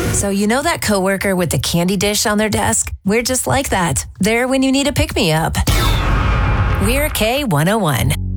So you know that coworker with the candy dish on their desk? We're just like that. There when you need a pick-me-up. We're K101.